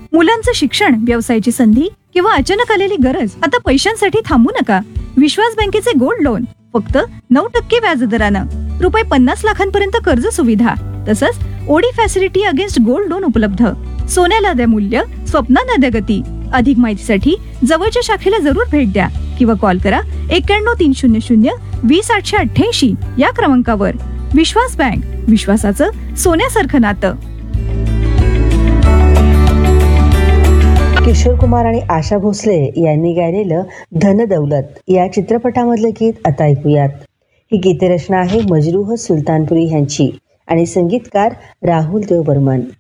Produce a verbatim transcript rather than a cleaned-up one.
मुलांचं शिक्षण, व्यवसायाची संधी किंवा अचानक आलेली गरज, आता पैशांसाठी थांबू नका. विश्वास बँकेचे गोल्ड लोन फक्त नऊ टक्के व्याजदरानं रुपये पन्नास लाखांपर्यंत कर्ज सुविधा, तसंच OD facility against gold loan उपलब्ध. सोन्याला द्या मूल्य, स्वप्नांना द्या गती. अधिक माहितीसाठी जवळच्या शाखेला जरूर भेट द्या किंवा कॉल करा एक्क्याण्णव तीन शून्य शून्य वीस आठशे अठ्ठ्याऐंशी या क्रमांकावर. विश्वास बँक, विश्वासाचं सोन्यासारखं नातं. किशोर कुमार आणि आशा भोसले यांनी गायलेलं धन दौलत या चित्रपटामधलं गीत आता ऐकूयात. ही गीतरचना आहे मजरूह सुलतानपुरी यांची आणि संगीतकार राहुल देव बर्मन.